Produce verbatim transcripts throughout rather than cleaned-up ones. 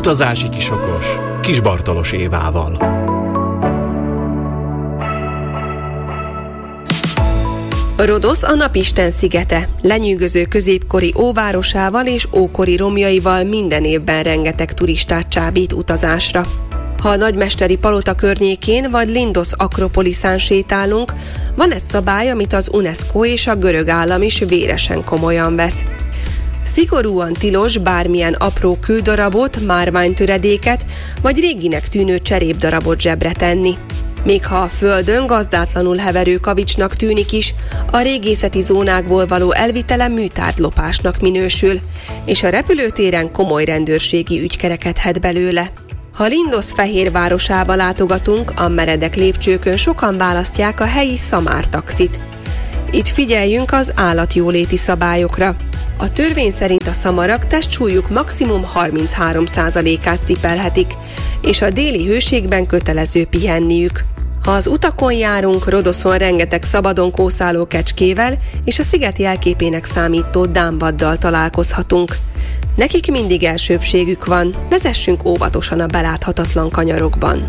Utazási kisokos Kis Bartalos Évával. Rodosz a napisten szigete, lenyűgöző középkori óvárosával és ókori romjaival minden évben rengeteg turistát csábít utazásra. Ha a nagymesteri palota környékén vagy Lindosz akropoliszán sétálunk, van egy szabály, amit az UNESCO és a görög állam is véresen komolyan vesz. Szigorúan tilos bármilyen apró kődarabot, márványtöredéket vagy réginek tűnő cserépdarabot zsebre tenni. Még ha a földön gazdátlanul heverő kavicsnak tűnik is, a régészeti zónákból való elvitele műtárgylopásnak minősül, és a repülőtéren komoly rendőrségi ügy kerekedhet belőle. Ha Lindosz fehérvárosába látogatunk, a meredek lépcsőkön sokan választják a helyi szamártaxit. Itt figyeljünk az állatjóléti szabályokra. A törvény szerint a szamarak testsúlyuk maximum harminchárom százalékát cipelhetik, és a déli hőségben kötelező pihenniük. Ha az utakon járunk, Rodoszon rengeteg szabadon kószáló kecskével és a sziget jelképének számító dámvaddal találkozhatunk. Nekik mindig elsőbbségük van, vezessünk óvatosan a beláthatatlan kanyarokban.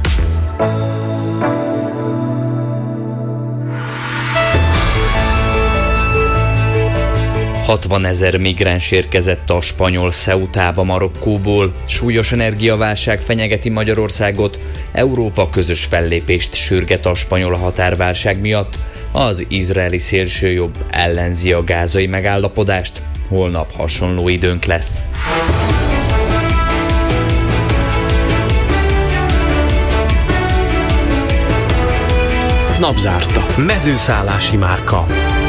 hatvanezer migráns érkezett a spanyol Ceutába Marokkóból, súlyos energiaválság fenyegeti Magyarországot, Európa közös fellépést sürget a spanyol határválság miatt, az izraeli szélsőjobb ellenzi a gázai megállapodást, holnap hasonló időnk lesz. Napzárta. Mezőszállási márka.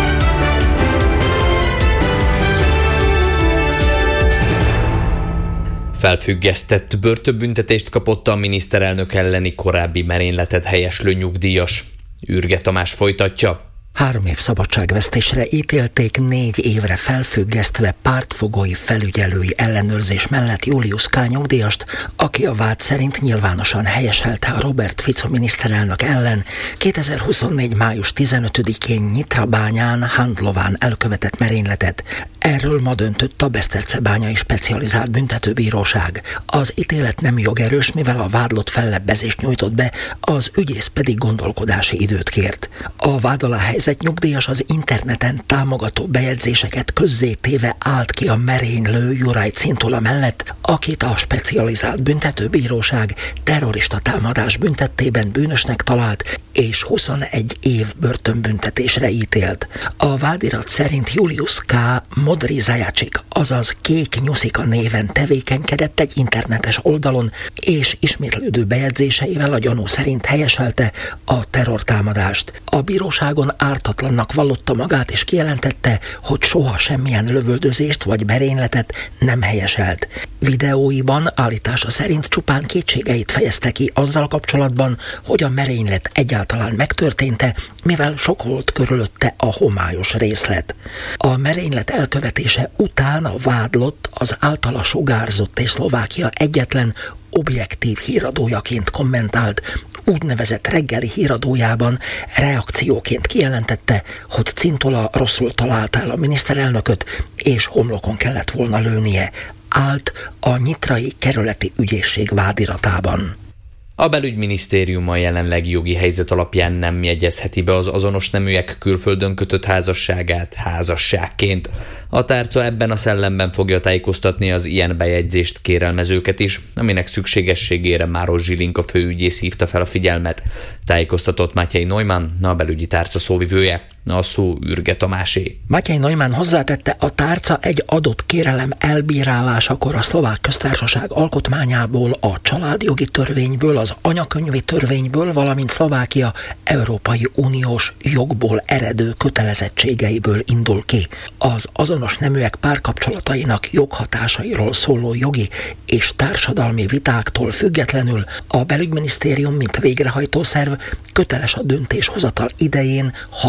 Felfüggesztett börtönbüntetést kapott a miniszterelnök elleni korábbi merényletet helyeslő nyugdíjas. Ürge Tamás folytatja. Három év szabadságvesztésre ítélték, négy évre felfüggesztve pártfogói felügyelői ellenőrzés mellett Julius K. nyugdíjast, aki a vád szerint nyilvánosan helyeselte a Robert Fico miniszterelnök ellen kétezer-huszonnégy. május tizenötödikén Nyitrabányán, Handlován elkövetett merényletet. Erről ma döntött a Besztercebányai Specializált Büntetőbíróság. Az ítélet nem jogerős, mivel a vádlott fellebbezést nyújtott be, az ügyész pedig gondolkodási időt kért. A vád alá helyezett nyugdíjas az interneten támogató bejegyzéseket közzétéve állt ki a merénylő Juraj Cintola mellett, akit a Specializált Büntetőbíróság terrorista támadás büntettében bűnösnek talált, és huszonegy év börtönbüntetésre ítélt. A vádirat szerint Julius K. Modri Zajacsik, azaz Kék Nyuszika néven tevékenykedett egy internetes oldalon, és ismétlődő bejegyzéseivel a gyanú szerint helyeselte a terrortámadást. A bíróságon ártatlannak vallotta magát, és kijelentette, hogy soha semmilyen lövöldözést vagy merényletet nem helyeselt. Videóiban állítása szerint csupán kétségeit fejezte ki azzal kapcsolatban, hogy a merénylet egyáltalán megtörtént-e, mivel sok volt körülötte a homályos részlet. A merénylet elkövetése után a vádlott az általa sugárzott és Szlovákia egyetlen objektív híradójaként kommentált úgynevezett reggeli híradójában reakcióként kijelentette, hogy Cintola rosszul találta el a miniszterelnököt, és homlokon kellett volna lőnie. Állt a nyitrai kerületi ügyészség vádiratában. A belügyminisztérium a jelenlegi jogi helyzet alapján nem jegyezheti be az azonos neműek külföldön kötött házasságát házasságként. A tárca ebben a szellemben fogja tájékoztatni az ilyen bejegyzést kérelmezőket is, aminek szükségességére Máros Zsilinka főügyész hívta fel a figyelmet. Tájékoztatott Mátyai Neumann, a belügyi tárca szóvivője. A szó Ürge Tamásé. Mátyai Neumann hozzátette, a tárca egy adott kérelem elbírálásakor a Szlovák Köztársaság alkotmányából, a családjogi törvényből, az anyakönyvi törvényből, valamint Szlovákia Európai Uniós jogból eredő kötelezettségeiből indul ki. Az azonos neműek párkapcsolatainak joghatásairól szóló jogi és társadalmi vitáktól függetlenül a belügyminisztérium, mint végrehajtó szerv köteles a döntéshozatal idején hatályos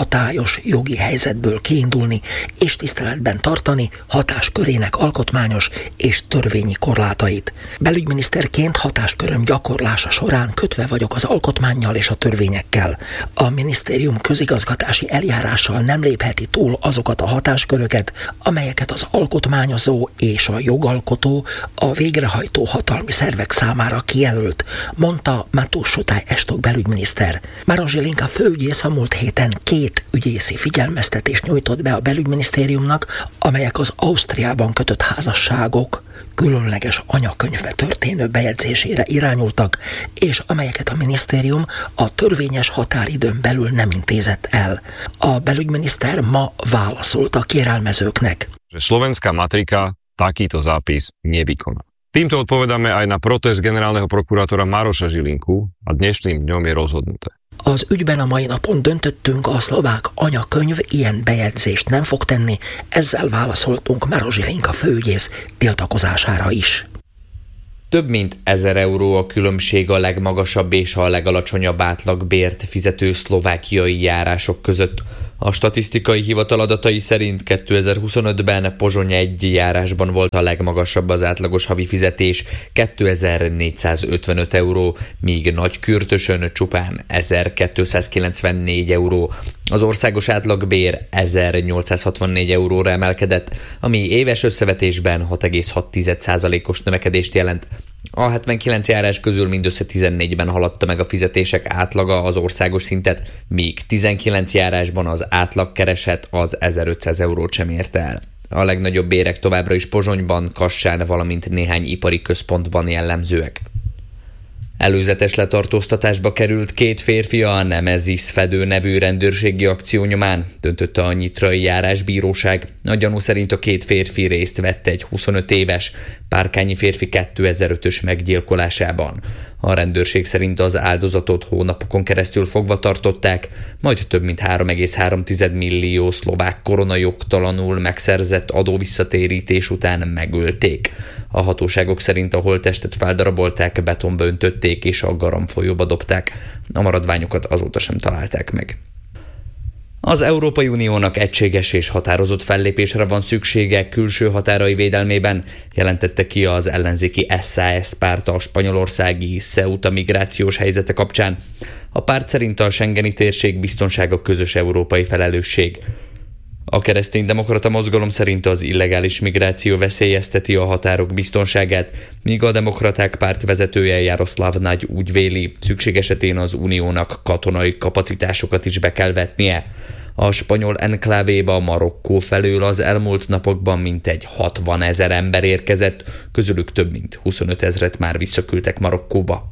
sajátos jogi helyzetből kiindulni és tiszteletben tartani hatáskörének alkotmányos és törvényi korlátait. Belügyminiszterként hatásköröm gyakorlása során kötve vagyok az alkotmánnyal és a törvényekkel. A minisztérium közigazgatási eljárással nem lépheti túl azokat a hatásköröket, amelyeket az alkotmányozó és a jogalkotó a végrehajtó hatalmi szervek számára kijelölt, mondta Mateusz Sutály estok belügyminiszter. Maroš Žilinka főügyész a múlt héten két ügyészi figyelmeztetést nyújtott be a belügyminisztériumnak, amelyek az Ausztriában kötött házasságok különleges anyakönyvbe történő bejegyzésére irányultak, és amelyeket a minisztérium a törvényes határidőn belül nem intézett el. A belügyminiszter ma válaszolt a kérelmezőknek. Slovenská matrika takýto zápis nevykoná. Týmto odpovedáme aj na protest generálneho prokurátora Maroša Žilinku a dnešným dňom je rozhodnuté. Az ügyben a mai napon döntöttünk, a szlovák anyakönyv ilyen bejegyzést nem fog tenni, ezzel válaszoltunk Maroš Žilinka főügyész tiltakozására is. Több mint ezer euró a különbség a legmagasabb és a legalacsonyabb átlagbért fizető szlovákiai járások között. A statisztikai hivatal adatai szerint kétezer-huszonötben Pozsony egy járásban volt a legmagasabb az átlagos havi fizetés, kétezer-négyszázötvenöt euró, míg Nagykürtösön csupán ezerkétszázkilencvennégy euró. Az országos átlagbér ezernyolcszázhatvannégy euróra emelkedett, ami éves összevetésben hat egész hat százalékos növekedést jelent. A hetvenkilenc járás közül mindössze tizennégyben haladta meg a fizetések átlaga az országos szintet, míg tizenkilenc járásban az átlagkereset az ezerötszáz eurót sem érte el. A legnagyobb bérek továbbra is Pozsonyban, Kassán, valamint néhány ipari központban jellemzőek. Előzetes letartóztatásba került két férfi a Nemesis Fedő nevű rendőrségi akció nyomán, döntötte a nyitrai járásbíróság. A gyanú szerint a két férfi részt vett egy huszonöt éves párkányi férfi kétezer-ötös meggyilkolásában. A rendőrség szerint az áldozatot hónapokon keresztül fogva tartották, majd több mint három egész három millió szlovák korona jogtalanul megszerzett adóvisszatérítés után megölték. A hatóságok szerint a holttestet feldarabolták, betonba öntötték és a Garam folyóba dobták. A maradványokat azóta sem találták meg. Az Európai Uniónak egységes és határozott fellépésre van szüksége külső határai védelmében, jelentette ki az ellenzéki es zá es párt a spanyolországi Ceuta migrációs helyzete kapcsán. A párt szerint a schengeni térség biztonsága közös európai felelősség. A kereszténydemokrata mozgalom szerint az illegális migráció veszélyezteti a határok biztonságát, míg a demokraták párt vezetője Jaroszláv Nagy úgy véli, szükség esetén az uniónak katonai kapacitásokat is be kell vetnie. A spanyol enklávéba Marokkó felől az elmúlt napokban mintegy hatvanezer ember érkezett, közülük több mint huszonöt ezret már visszaküldtek Marokkóba.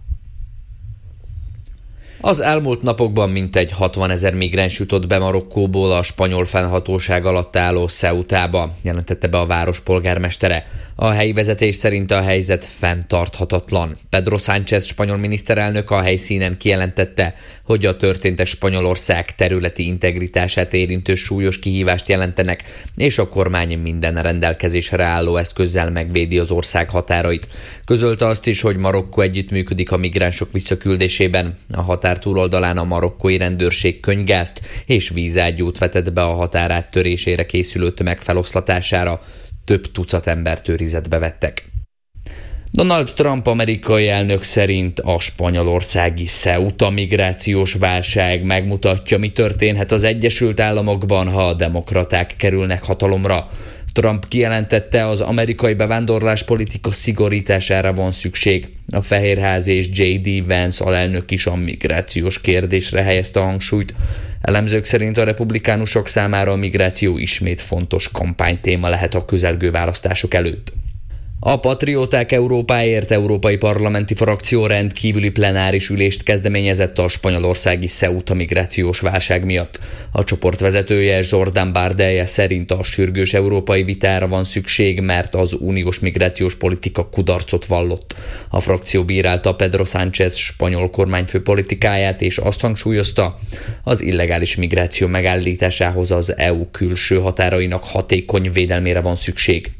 Az elmúlt napokban mintegy hatvanezer migráns jutott be Marokkóból a spanyol fennhatóság alatt álló Ceutába, jelentette be a város polgármestere. A helyi vezetés szerint a helyzet fenntarthatatlan. Pedro Sánchez spanyol miniszterelnök a helyszínen kijelentette, hogy a történtek Spanyolország területi integritását érintő súlyos kihívást jelentenek, és a kormány minden rendelkezésre álló eszközzel megvédi az ország határait. Közölte azt is, hogy Marokkó együttműködik a migránsok visszaküldésében. A határ túloldalán a marokkói rendőrség könygázt és vízágyút vetett be a határ áttörésére készülő tömeg feloszlatására. Több tucat embert őrizetbe vettek. Donald Trump amerikai elnök szerint a spanyolországi Ceuta migrációs válság megmutatja, mi történhet az Egyesült Államokban, ha a demokraták kerülnek hatalomra. Trump kijelentette, az amerikai bevándorláspolitika szigorítására van szükség. A Fehérház és jé dé Vance alelnök is a migrációs kérdésre helyezte a hangsúlyt. Elemzők szerint a republikánusok számára a migráció ismét fontos kampánytéma lehet a közelgő választások előtt. A Patrióták Európáért európai parlamenti frakció rendkívüli plenáris ülést kezdeményezett a spanyolországi Ceuta migrációs válság miatt. A csoport vezetője Jordán Bardella szerint a sürgős európai vitára van szükség, mert az uniós migrációs politika kudarcot vallott. A frakció bírálta Pedro Sánchez spanyol kormányfő politikáját, és azt hangsúlyozta, az illegális migráció megállításához az é u külső határainak hatékony védelmére van szükség.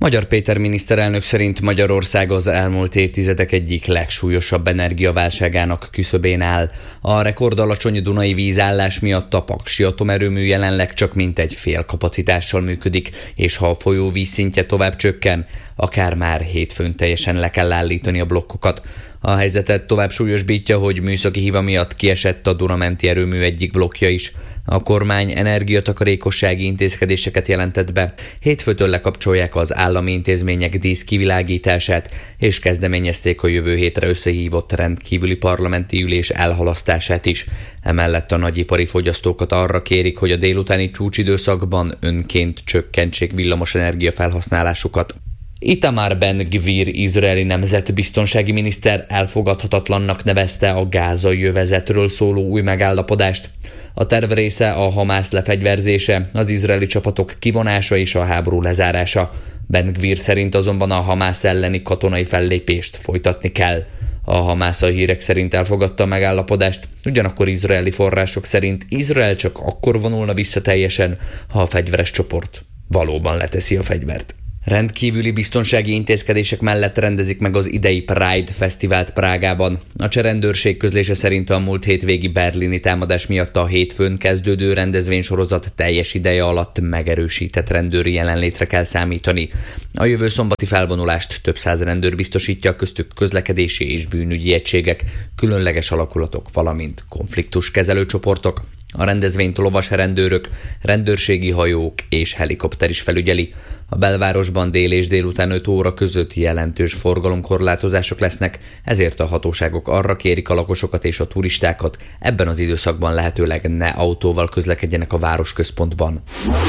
Magyar Péter miniszterelnök szerint Magyarország az elmúlt évtizedek egyik legsúlyosabb energiaválságának küszöbén áll. A rekordalacsony dunai vízállás miatt a Paksi atomerőmű jelenleg csak mintegy fél kapacitással működik, és ha a folyó vízszintje tovább csökken, akár már hétfőn teljesen le kell állítani a blokkokat. A helyzetet tovább súlyosbítja, hogy műszaki hiba miatt kiesett a Duna-menti erőmű egyik blokkja is. A kormány energiatakarékossági intézkedéseket jelentett be. Hétfőtől lekapcsolják az állami intézmények díszkivilágítását, és kezdeményezték a jövő hétre összehívott rendkívüli parlamenti ülés elhalasztását is. Emellett a nagyipari fogyasztókat arra kérik, hogy a délutáni csúcsidőszakban önként csökkentsék villamosenergia felhasználásukat. Itamar Ben-Gvir izraeli nemzetbiztonsági miniszter elfogadhatatlannak nevezte a gázai övezetről szóló új megállapodást. A terv része a Hamász lefegyverzése, az izraeli csapatok kivonása és a háború lezárása. Ben-Gvir szerint azonban a Hamász elleni katonai fellépést folytatni kell. A Hamász a hírek szerint elfogadta a megállapodást, ugyanakkor izraeli források szerint Izrael csak akkor vonulna vissza teljesen, ha a fegyveres csoport valóban leteszi a fegyvert. Rendkívüli biztonsági intézkedések mellett rendezik meg az idei Pride Fesztivált Prágában. A cseh-rendőrség közlése szerint a múlt hétvégi berlini támadás miatt a hétfőn kezdődő rendezvénysorozat teljes ideje alatt megerősített rendőri jelenlétre kell számítani. A jövő szombati felvonulást több száz rendőr biztosítja, köztük közlekedési és bűnügyi egységek, különleges alakulatok, valamint konfliktuskezelő csoportok. A rendezvényt lovasrendőrök, rendőrségi hajók és helikopter is felügyeli. A belvárosban dél és délután öt óra között jelentős forgalomkorlátozások lesznek, ezért a hatóságok arra kérik a lakosokat és a turistákat, ebben az időszakban lehetőleg ne autóval közlekedjenek a városközpontban.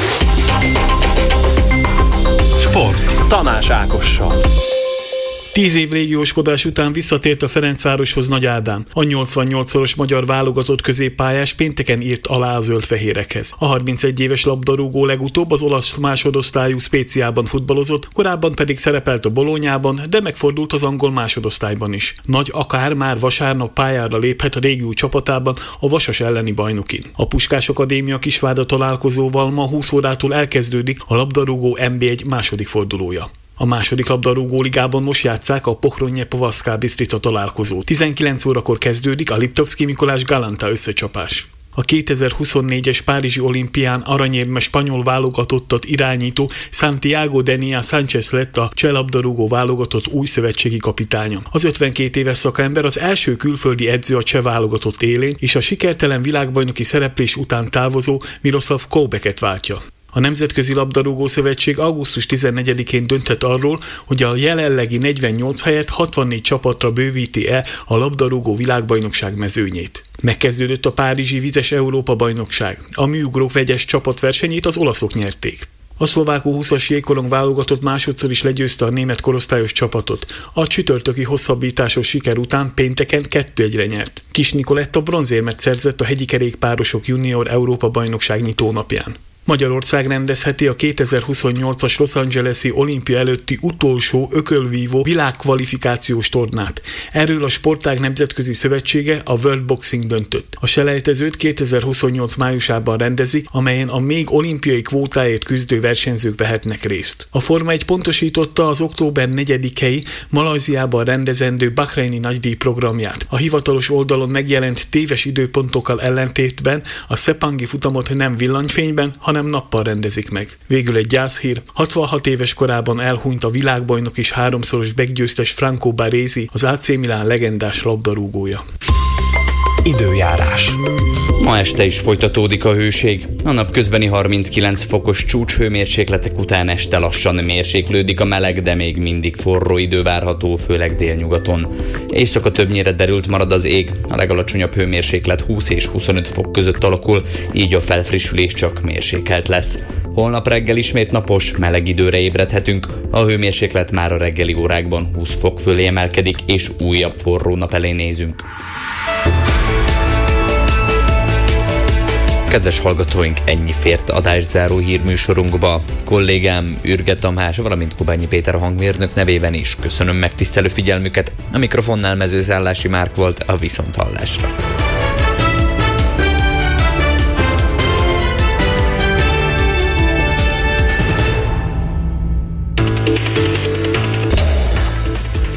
Sport. Tamás Ákossal. Tíz év légióskodás után visszatért a Ferencvároshoz Nagy Ádám. A nyolcvannyolcszoros magyar válogatott középpályás pénteken írt alá a zöldfehérekhez. A harmincegy éves labdarúgó legutóbb az olasz másodosztályú Spéciában futballozott, korábban pedig szerepelt a Bolonyában, de megfordult az angol másodosztályban is. Nagy akár már vasárnap pályára léphet a régió csapatában a Vasas elleni bajnokin. A Puskás Akadémia Kisvárda találkozóval ma húsz órától elkezdődik a labdarúgó en bé egy második fordulója. A második labdarúgó ligában most játsszák a Pohronye-Povaszká Bistrica találkozó. tizenkilenc órakor kezdődik a Liptovszki Mikolás Galanta összecsapás. A kétezer-huszonnégyes Párizsi olimpián aranyérmes spanyol válogatottat irányító Santiago Denia Sánchez lett a cseh labdarúgó válogatott új szövetségi kapitánya. Az ötvenkét éves szakember az első külföldi edző a cseh válogatott élén, és a sikertelen világbajnoki szereplés után távozó Miroslav Koubeket váltja. A Nemzetközi Labdarúgó Szövetség augusztus tizennegyedikén dönthet arról, hogy a jelenlegi negyvennyolc helyett hatvannégy csapatra bővíti-e a labdarúgó világbajnokság mezőnyét. Megkezdődött a párizsi vizes Európa-bajnokság. A műugrók vegyes csapatversenyét az olaszok nyerték. A szlovák U húszas jégkorong válogatott másodszor is legyőzte a német korosztályos csapatot. A csütörtöki hosszabbításos siker után pénteken kettő egyre nyert. Kis Nikoletta bronzérmet szerzett a hegyi kerékpárosok junior Európa-bajnokság nyitónapján. Magyarország rendezheti a kétezer-huszonnyolcas Los Angeles-i olimpia előtti utolsó ökölvívó világkvalifikációs tornát. Erről a Sportág Nemzetközi Szövetsége, a World Boxing döntött. A selejtezőt kétezer-huszonnyolc májusában rendezik, amelyen a még olimpiai kvótáért küzdő versenyzők vehetnek részt. A Forma egy pontosította az október negyedikei Malajziában rendezendő Bahreini nagydíj programját. A hivatalos oldalon megjelent téves időpontokkal ellentétben a Sepangi futamot nem villanyfényben, hanem hanem nappal rendezik meg. Végül egy gyászhír, hatvanhat éves korában elhunyt a világbajnok és háromszoros meggyőztes Franco Baresi, az á cé Milán legendás labdarúgója. Időjárás. Ma este is folytatódik a hőség. A napközbeni harminckilenc fokos csúcshőmérsékletek után este lassan mérséklődik a meleg, de még mindig forró idő várható, főleg délnyugaton. Éjszaka többnyire derült marad az ég, a legalacsonyabb hőmérséklet húsz és huszonöt fok között alakul, így a felfrissülés csak mérsékelt lesz. Holnap reggel ismét napos, meleg időre ébredhetünk, a hőmérséklet már a reggeli órákban húsz fok fölé emelkedik, és újabb forró nap elé nézünk. Kedves hallgatóink, ennyi fért adászáró hírműsorunkba. Kollégám Ürge Tamás, valamint Kubányi Péter a hangmérnök nevében is köszönöm megtisztelő figyelmüket. A mikrofonnál Mezőszállási Márk volt, a viszonthallásra.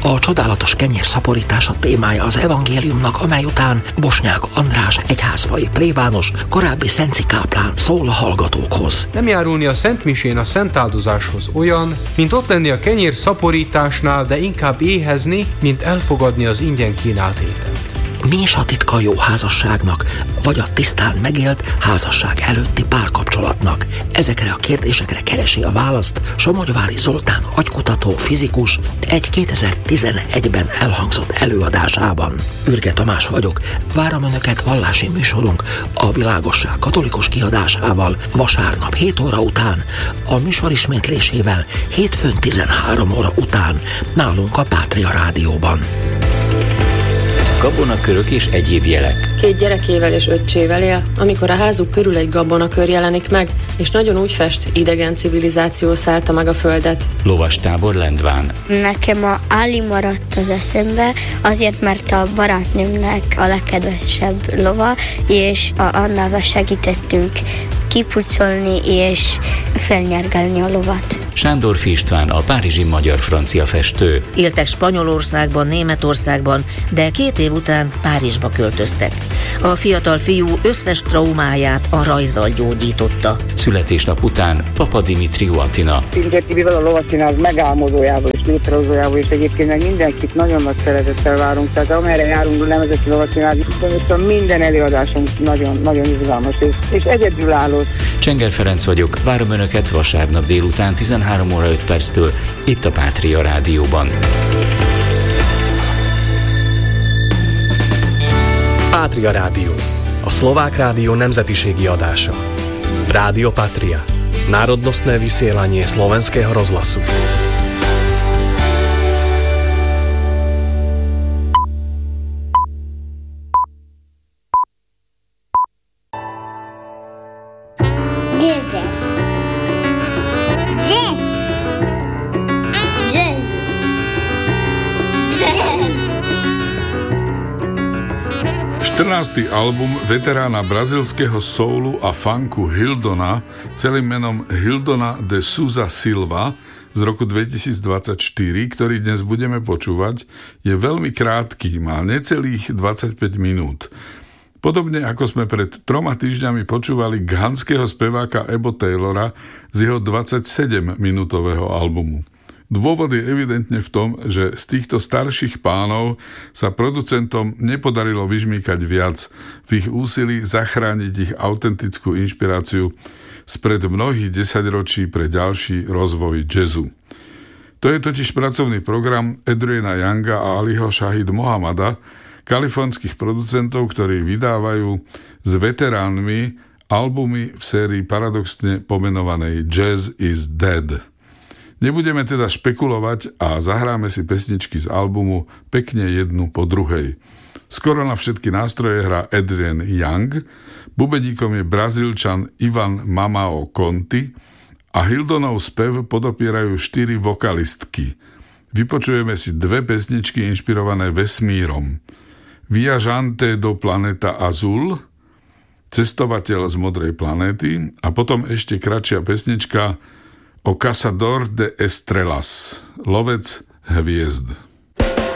A csodálatos kenyér szaporítása témája az evangéliumnak, amely után Bosnyák András egyházfai plébános, korábbi szenci káplán szól a hallgatókhoz. Nem járulni a szentmisén a szentáldozáshoz olyan, mint ott lenni a kenyér szaporításnál, de inkább éhezni, mint elfogadni az ingyen kínált ételt. Mi is a titka a jó házasságnak, vagy a tisztán megélt házasság előtti párkapcsolatnak? Ezekre a kérdésekre keresi a választ Somogyvári Zoltán agykutató fizikus egy kétezer-tizenegyben elhangzott előadásában. Ürge Tamás vagyok, várom Önöket vallási műsorunk a Világosság katolikus kiadásával vasárnap hét óra után, a műsor ismétlésével hétfőn tizenhárom óra után nálunk a Pátria Rádióban. Gabonakörök és egyéb jelek. Két gyerekével és öccsével él, amikor a házuk körül egy gabonakör jelenik meg, és nagyon úgy fest, idegen civilizáció szállta meg a földet. Lovastábor Lendván. Nekem a Áli maradt az eszembe, azért, mert a barátnőmnek a legkedvesebb lova, és a Annával segítettünk kipucolni és felnyergelni a lovat. Sándorfi István, a párizsi magyar-francia festő. Éltek Spanyolországban, Németországban, de két év után Párizsba költöztek. A fiatal fiú összes traumáját a rajzzal gyógyította. Születésnap után Papa Dimitriu Attila. Mivel a lovaszínáz megálmodójával és létrehozójával, és egyébként meg mindenkit nagyon nagy szeretettel várunk, tehát amerre járunk nemzeti lovaszínáz, minden előadásunk nagyon, nagyon izgalmas és, és egyedülálló. Csenger Ferenc vagyok, várom Önöket vasárnap délután tizenhárom óra öt perctől itt a Pátria Rádióban. Pátria Rádió, a szlovák rádió nemzetiségi adása. Rádio Patria, národnostné vysielanie slovenského rozhlasu. štrnásty album veterána brazilského soulu a funku Hildona, celým menom Hildona de Souza Silva, z roku dvetisícdvadsaťštyri, ktorý dnes budeme počúvať, je veľmi krátky, má necelých dvadsaťpäť minút. Podobne ako sme pred troma týždňami počúvali ghanského speváka Ebo Taylora z jeho dvadsaťsedemminútového albumu. Dôvod je evidentne v tom, že z týchto starších pánov sa producentom nepodarilo vyžmýkať viac v ich úsilí zachrániť ich autentickú inšpiráciu spred mnohých desaťročí pre ďalší rozvoj jazzu. To je totiž pracovný program Adriana Younga a Aliho Shahid Mohamada, kalifornských producentov, ktorí vydávajú s veteránmi albumy v sérii paradoxne pomenovanej Jazz is Dead. Nebudeme teda špekulovať a zahráme si pesničky z albumu pekne jednu po druhej. Skoro na všetky nástroje hrá Adrian Young, bubeníkom je Brazílčan Ivan Mamao Conti a Hildonov spev podopierajú štyri vokalistky. Vypočujeme si dve pesničky inšpirované vesmírom. Viajante do planeta Azul, Cestovateľ z modrej planéty a potom ešte kratšia pesnička O Cazador de Estrelas, Lovec hviezd.